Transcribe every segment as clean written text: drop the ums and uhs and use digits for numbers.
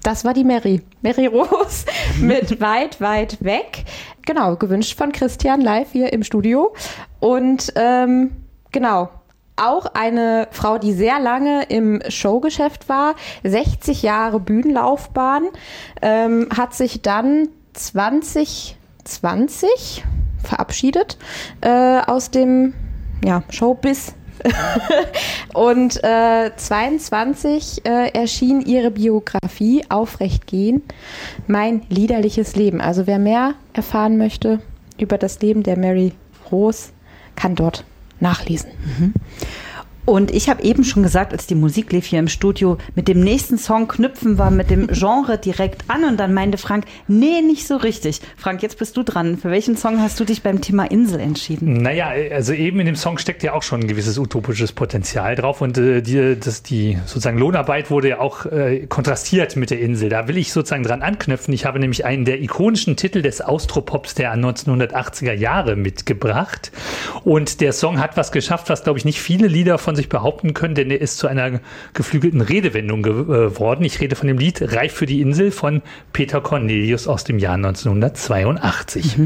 Das war die Mary Rose mit Weit, weit weg. Genau, gewünscht von Christian live hier im Studio. Und genau, auch eine Frau, die sehr lange im Showgeschäft war, 60 Jahre Bühnenlaufbahn, hat sich dann 2020 verabschiedet aus dem Showbiz. Und 22 erschien ihre Biografie Aufrecht gehen, mein liederliches Leben. Also wer mehr erfahren möchte über das Leben der Mary Rose, kann dort nachlesen. Und ich habe eben schon gesagt, als die Musik lief hier im Studio, mit dem nächsten Song knüpfen wir mit dem Genre direkt an. Und dann meinte Frank, nee, nicht so richtig. Frank, jetzt bist du dran. Für welchen Song hast du dich beim Thema Insel entschieden? Naja, also eben in dem Song steckt ja auch schon ein gewisses utopisches Potenzial drauf. Und die sozusagen Lohnarbeit wurde ja auch kontrastiert mit der Insel. Da will ich sozusagen dran anknüpfen. Ich habe nämlich einen der ikonischen Titel des Austropops der 1980er Jahre mitgebracht. Und der Song hat was geschafft, was, glaube ich, nicht viele Lieder von sich behaupten können, denn er ist zu einer geflügelten Redewendung geworden. Ich rede von dem Lied Reif für die Insel von Peter Cornelius aus dem Jahr 1982.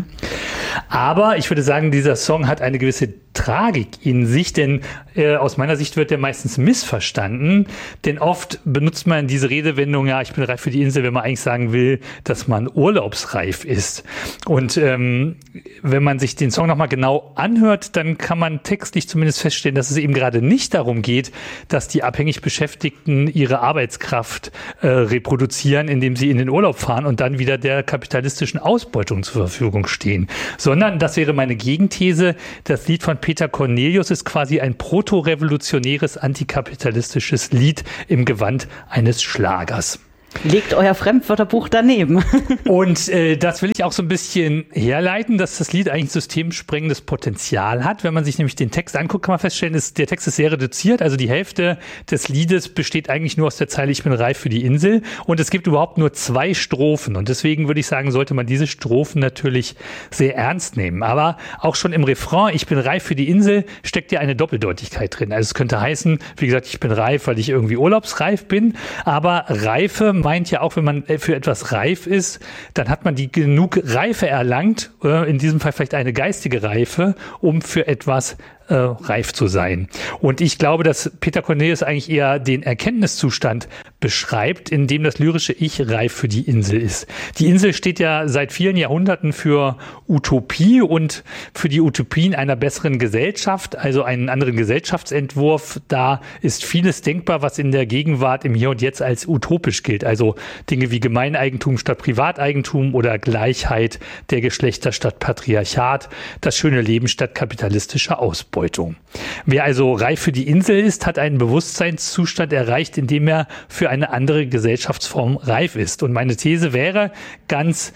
Aber ich würde sagen, dieser Song hat eine gewisse Tragik in sich, denn aus meiner Sicht wird der meistens missverstanden, denn oft benutzt man diese Redewendung, ja, ich bin reif für die Insel, wenn man eigentlich sagen will, dass man urlaubsreif ist. Und wenn man sich den Song nochmal genau anhört, dann kann man textlich zumindest feststellen, dass es eben gerade nicht darum geht, dass die abhängig Beschäftigten ihre Arbeitskraft reproduzieren, indem sie in den Urlaub fahren und dann wieder der kapitalistischen Ausbeutung zur Verfügung stehen, sondern, das wäre meine Gegenthese, das Lied von Peter Cornelius ist quasi ein protorevolutionäres antikapitalistisches Lied im Gewand eines Schlagers. Legt euer Fremdwörterbuch daneben. Und das will ich auch so ein bisschen herleiten, dass das Lied eigentlich systemsprengendes Potenzial hat. Wenn man sich nämlich den Text anguckt, kann man feststellen, der Text ist sehr reduziert. Also die Hälfte des Liedes besteht eigentlich nur aus der Zeile Ich bin reif für die Insel. Und es gibt überhaupt nur 2 Strophen. Und deswegen würde ich sagen, sollte man diese Strophen natürlich sehr ernst nehmen. Aber auch schon im Refrain Ich bin reif für die Insel steckt ja eine Doppeldeutigkeit drin. Also es könnte heißen, wie gesagt, ich bin reif, weil ich irgendwie urlaubsreif bin. Aber Reife meint ja auch, wenn man für etwas reif ist, dann hat man die genug Reife erlangt, in diesem Fall vielleicht eine geistige Reife, um für etwas reif zu sein. Und ich glaube, dass Peter Cornelius eigentlich eher den Erkenntniszustand beschreibt, in dem das lyrische Ich reif für die Insel ist. Die Insel steht ja seit vielen Jahrhunderten für Utopie und für die Utopien einer besseren Gesellschaft, also einen anderen Gesellschaftsentwurf. Da ist vieles denkbar, was in der Gegenwart im Hier und Jetzt als utopisch gilt. Also Dinge wie Gemeineigentum statt Privateigentum oder Gleichheit der Geschlechter statt Patriarchat, das schöne Leben statt kapitalistischer Ausbeutung. Wer also reif für die Insel ist, hat einen Bewusstseinszustand erreicht, in dem er für eine andere Gesellschaftsform reif ist. Und meine These wäre ganz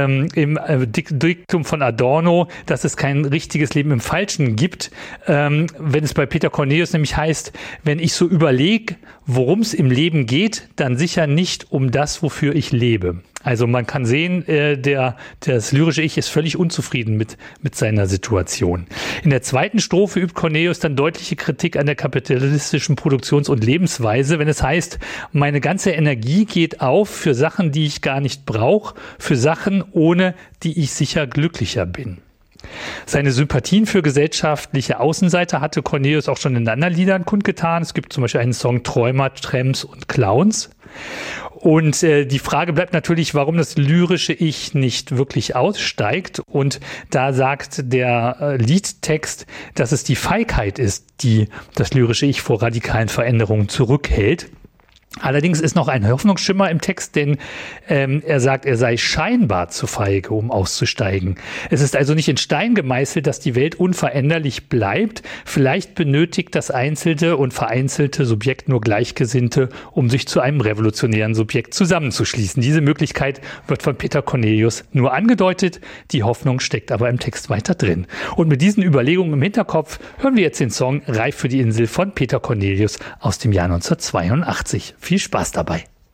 im Diktum von Adorno, dass es kein richtiges Leben im Falschen gibt, wenn es bei Peter Cornelius nämlich heißt, wenn ich so überlege, worum es im Leben geht, dann sicher nicht um das, wofür ich lebe. Also man kann sehen, das lyrische Ich ist völlig unzufrieden mit seiner Situation. In der zweiten Strophe übt Cornelius dann deutliche Kritik an der kapitalistischen Produktions- und Lebensweise, wenn es heißt, meine ganze Energie geht auf für Sachen, die ich gar nicht brauche, für Sachen, ohne die ich sicher glücklicher bin. Seine Sympathien für gesellschaftliche Außenseiter hatte Cornelius auch schon in anderen Liedern kundgetan. Es gibt zum Beispiel einen Song Träumer, Tramps und Clowns. Und die Frage bleibt natürlich, warum das lyrische Ich nicht wirklich aussteigt. Und da sagt der Liedtext, dass es die Feigheit ist, die das lyrische Ich vor radikalen Veränderungen zurückhält. Allerdings ist noch ein Hoffnungsschimmer im Text, denn er sagt, er sei scheinbar zu feige, um auszusteigen. Es ist also nicht in Stein gemeißelt, dass die Welt unveränderlich bleibt. Vielleicht benötigt das einzelne und vereinzelte Subjekt nur Gleichgesinnte, um sich zu einem revolutionären Subjekt zusammenzuschließen. Diese Möglichkeit wird von Peter Cornelius nur angedeutet. Die Hoffnung steckt aber im Text weiter drin. Und mit diesen Überlegungen im Hinterkopf hören wir jetzt den Song Reif für die Insel von Peter Cornelius aus dem Jahr 1982. Viel Spaß dabei.